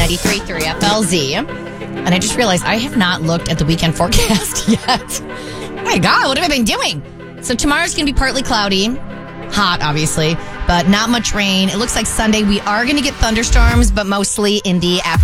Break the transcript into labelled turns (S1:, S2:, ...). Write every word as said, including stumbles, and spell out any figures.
S1: ninety-three point three F L Z. And I just realized I have not looked at the weekend forecast yet. Oh my God, what have I been doing? So tomorrow's going to be partly cloudy. Hot, obviously, but not much rain. It looks like Sunday we are going to get thunderstorms, but mostly in the afternoon.